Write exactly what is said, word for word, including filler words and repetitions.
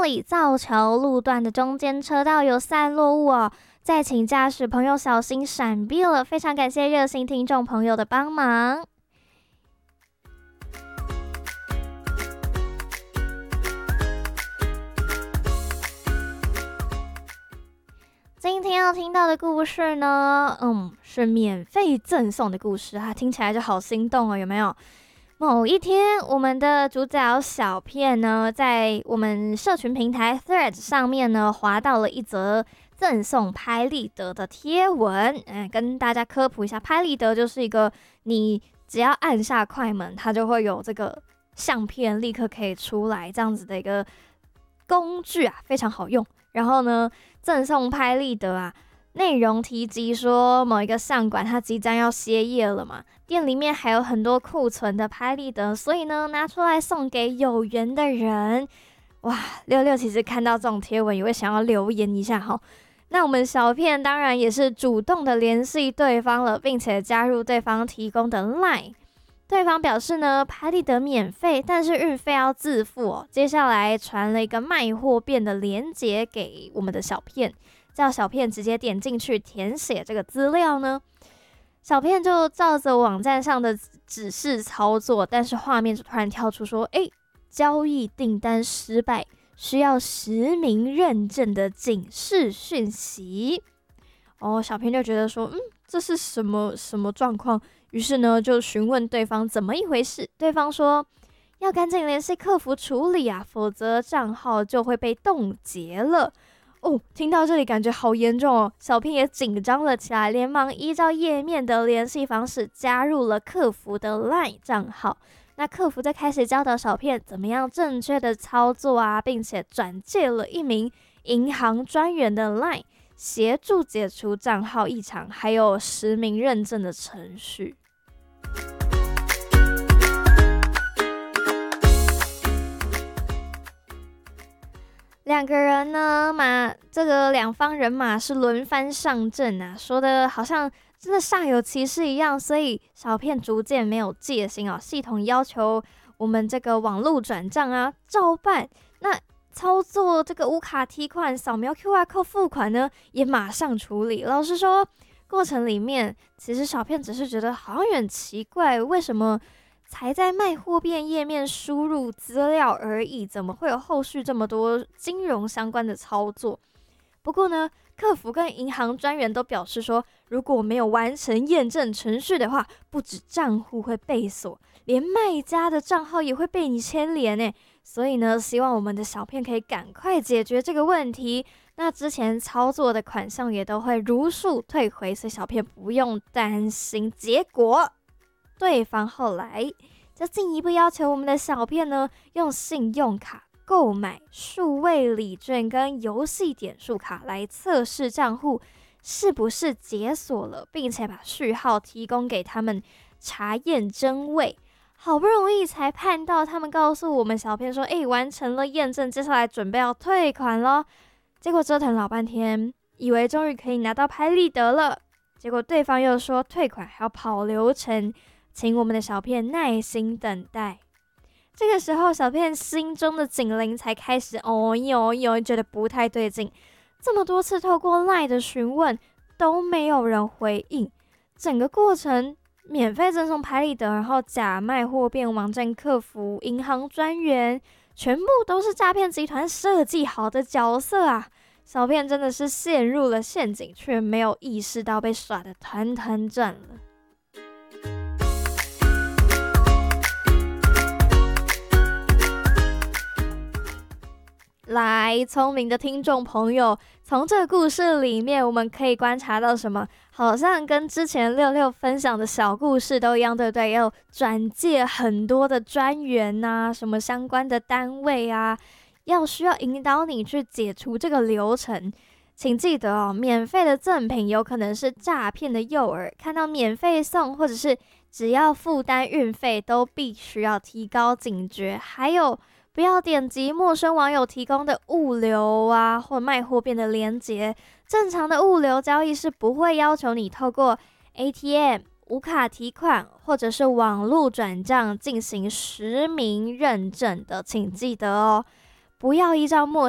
公里造桥路段的中间车道有散落物哦，再请驾驶朋友小心闪避了。非常感谢热心听众朋友的帮忙。今天要听到的故事呢，嗯，是免费赠送的故事啊，听起来就好心动哦，有没有？某一天，我们的主角小片呢，在我们社群平台 Threads 上面呢，滑到了一则赠送拍立得的贴文。嗯，跟大家科普一下，拍立得就是一个你只要按下快门，它就会有这个相片立刻可以出来这样子的一个工具啊，非常好用。然后呢，赠送拍立得啊，内容提及说某一个相馆它即将要歇业了嘛，店里面还有很多库存的拍立得，所以呢拿出来送给有缘的人。哇，六六其实看到这种贴文也会想要留言一下齁。那我们小片当然也是主动的联系对方了，并且加入对方提供的 LINE。对方表示呢，拍立得免费，但是运费要自付哦。接下来传了一个卖货店的连结给我们的小片，叫小片直接点进去填写这个资料呢。小片就照着网站上的指示操作，但是画面就突然跳出说，哎，交易订单失败，需要实名认证的警示讯息。哦，小片就觉得说，嗯，这是什么什么状况？于是呢，就询问对方怎么一回事。对方说要赶紧联系客服处理啊，否则账号就会被冻结了。哦，听到这里感觉好严重哦，小片也紧张了起来，连忙依照页面的联系方式加入了客服的 LINE 账号。那客服就开始教导小片怎么样正确的操作啊，并且转介了一名银行专员的 LINE， 协助解除账号异常，还有实名认证的程序。两个人呢，马这个两方人马是轮番上阵啊，说的好像真的煞有其事一样，所以小片逐渐没有戒心哦。系统要求我们这个网络转账啊，照办。那操作这个无卡提款、扫描 Q R code 付款呢，也马上处理。老实说，过程里面其实小片只是觉得好像有点奇怪，为什么才在卖货店页面输入资料而已，怎么会有后续这么多金融相关的操作？不过呢，客服跟银行专员都表示说，如果没有完成验证程序的话，不止账户会被锁，连卖家的账号也会被你牵连诶。所以呢，希望我们的小片可以赶快解决这个问题。那之前操作的款项也都会如数退回，所以小片不用担心。结果对方后来就进一步要求我们的小片呢，用信用卡购买数位礼券跟游戏点数卡来测试账户是不是解锁了，并且把序号提供给他们查验真伪。好不容易才盼到他们告诉我们小片说，哎，完成了验证，接下来准备要退款咯。结果折腾老半天，以为终于可以拿到拍立得了，结果对方又说退款还要跑流程，请我们的小片耐心等待。这个时候，小片心中的警铃才开始哦哟哟，觉得不太对劲。这么多次透过 LINE 的询问都没有人回应，整个过程免费赠送拍立得，然后假卖货店网站客服、银行专员，全部都是诈骗集团设计好的角色啊！小片真的是陷入了陷阱，却没有意识到被耍得团团转了。来，聪明的听众朋友，从这个故事里面，我们可以观察到什么？好像跟之前六六分享的小故事都一样，对不对？要转介很多的专员啊，什么相关的单位啊，要需要引导你去解除这个流程。请记得哦，免费的赠品有可能是诈骗的诱饵，看到免费送或者是只要负担运费，都必须要提高警觉。还有，不要点击陌生网友提供的物流啊或卖货店的连结，正常的物流交易是不会要求你透过 A T M、无卡提款或者是网络转账进行实名认证的，请记得哦，不要依照陌